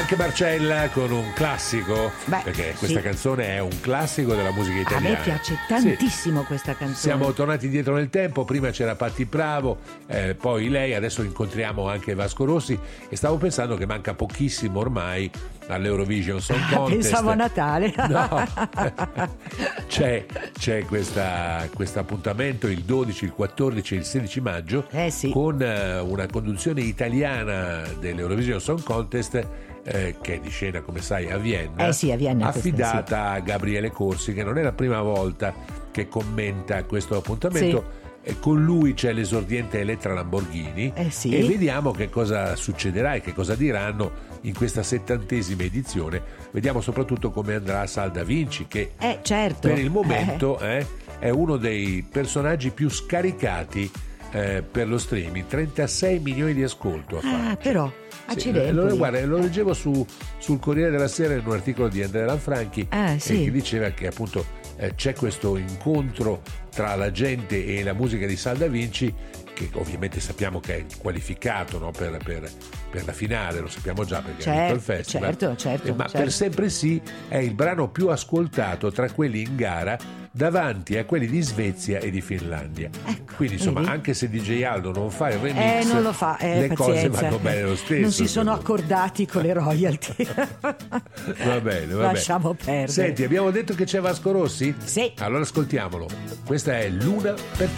Anche Marcella con un classico, perché questa canzone è un classico della musica italiana. A me piace tantissimo questa canzone. Siamo tornati indietro nel tempo, prima c'era Patti Bravo, poi lei, adesso incontriamo anche Vasco Rossi e stavo pensando che manca pochissimo ormai all'Eurovision Song Contest. Pensavo a Natale. No, c'è questo appuntamento il 12, il 14 e il 16 maggio con una conduzione italiana dell'Eurovision Song Contest che è di scena, come sai, a Vienna, a Vienna affidata a Gabriele Corsi, che non è la prima volta che commenta questo appuntamento. E con lui c'è l'esordiente Elettra Lamborghini e vediamo che cosa succederà e che cosa diranno in questa 70ª edizione. Vediamo soprattutto come andrà Sal Da Vinci, che per il momento è uno dei personaggi più scaricati per lo streaming, 36 milioni di ascolto. Però accidenti. Guarda, lo leggevo sul Corriere della Sera in un articolo di Andrea Lanfranchi che diceva che appunto c'è questo incontro tra la gente e la musica di Sal Da Vinci, che ovviamente sappiamo che è qualificato, no, per la finale, lo sappiamo già perché ha vinto il festival. Ma Per Sempre Sì è il brano più ascoltato tra quelli in gara, davanti a quelli di Svezia e di Finlandia. Quindi insomma, anche se DJ Aldo non fa il remix, non lo fa, le cose vanno bene lo stesso. Non si sono accordati con le royalty. Va bene. Lasciamo perdere. Senti, abbiamo detto che c'è Vasco Rossi? Sì. Allora ascoltiamolo. Questa è Luna per te.